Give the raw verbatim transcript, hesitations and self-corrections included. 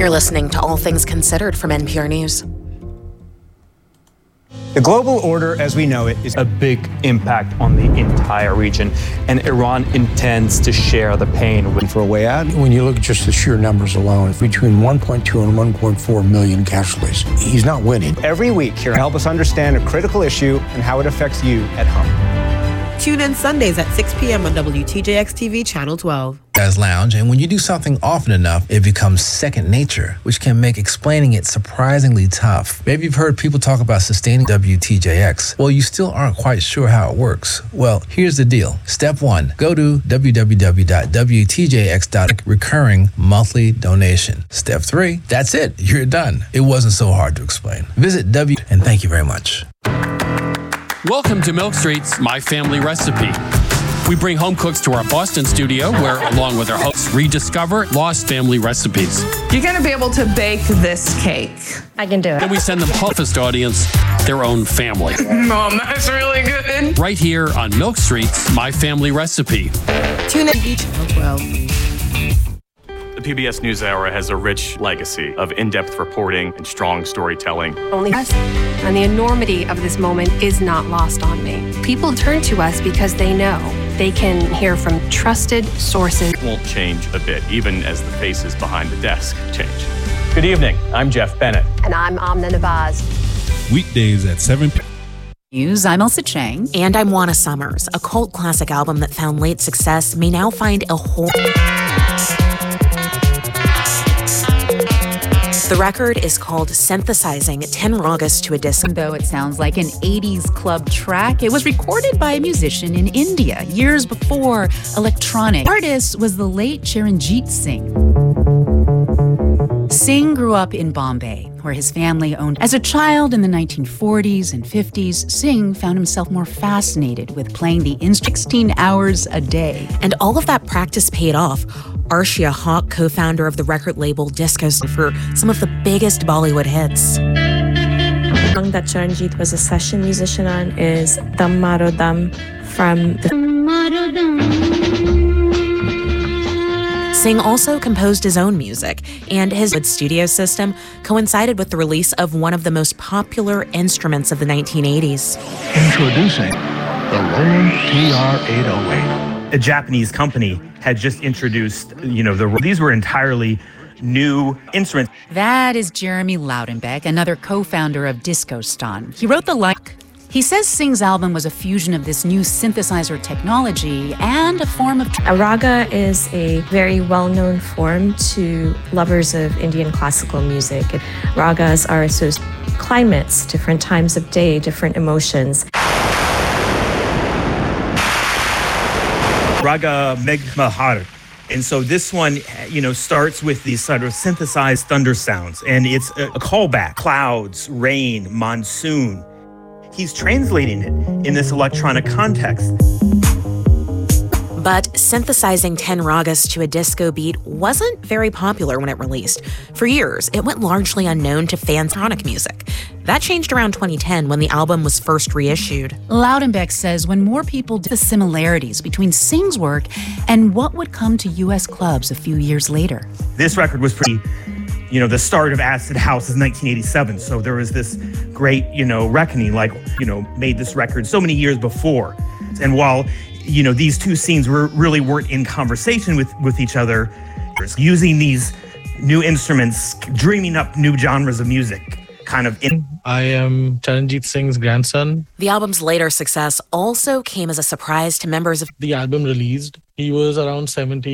You're listening to All Things Considered from N P R News. The global order as we know it is a big impact on the entire region, and Iran intends to share the pain. For a way out, when you look at just the sheer numbers alone, between one point two and one point four million casualties, he's not winning. Every week here, help us understand a critical issue and how it affects you at home. Tune in Sundays at six p.m. on W T J X T V Channel twelve. Guys Lounge, and when you do something often enough, it becomes second nature, which can make explaining it surprisingly tough. Maybe you've heard people talk about sustaining W T J X. Well, you still aren't quite sure how it works. Well, here's the deal. Step one, go to w w w dot w t j x dot recurring monthly donation. Step three, that's it. You're done. It wasn't so hard to explain. Visit W, and thank you very much. Welcome to Milk Street's My Family Recipe. We bring home cooks to our Boston studio where, along with our hosts, rediscover lost family recipes. You're going to be able to bake this cake. I can do it. And we send the toughest audience their own family. Mom, that's really good. Right here on Milk Street's My Family Recipe. Tune in Channel twelve. The P B S NewsHour has a rich legacy of in-depth reporting and strong storytelling. Only us, and the enormity of this moment is not lost on me. People turn to us because they know they can hear from trusted sources. It won't change a bit, even as the faces behind the desk change. Good evening. I'm Jeff Bennett. And I'm Amna Nawaz. Weekdays at seven p.m. News, I'm Elsa Chang. And I'm Juana Summers. A cult classic album that found late success may now find a whole... The record is called Synthesizing ten Ragas to a Disco. Though it sounds like an eighties club track, it was recorded by a musician in India years before electronic. The artist was the late Charanjit Singh. Singh grew up in Bombay, where his family owned. As a child in the nineteen forties and fifties, Singh found himself more fascinated with playing the instrument sixteen hours a day. And all of that practice paid off. Arshia Hawk, co-founder of the record label Disco, for some of the biggest Bollywood hits. The song that Charanjit was a session musician on is Dam Maro Dam from the... Singh also composed his own music, and his studio system coincided with the release of one of the most popular instruments of the nineteen eighties. Introducing the Roland T R eight oh eight. A Japanese company had just introduced, you know, the these were entirely new instruments. That is Jeremy Loudenbeck, another co-founder of Discostan. He wrote the line. He says Singh's album was a fusion of this new synthesizer technology and a form of... A raga is a very well-known form to lovers of Indian classical music. Ragas are associated with climates, different times of day, different emotions. Raga Meghnadhar. And so this one, you know, starts with these sort of synthesized thunder sounds, and it's a, a callback. Clouds, rain, monsoon. He's translating it in this electronic context. But synthesizing ten ragas to a disco beat wasn't very popular when it released. For years, it went largely unknown to fans of electronic music. That changed around twenty ten when the album was first reissued. Loudenbeck says when more people did the similarities between Singh's work and what would come to U S clubs a few years later. This record was pretty, you know, the start of Acid House is nineteen eighty-seven. So there was this great, you know, reckoning, like, you know, made this record so many years before. And while, you know, these two scenes were really weren't in conversation with, with each other, using these new instruments, dreaming up new genres of music. Kind of in- I am Charanjit Singh's grandson. The album's later success also came as a surprise to members of the album released. He was around seventy.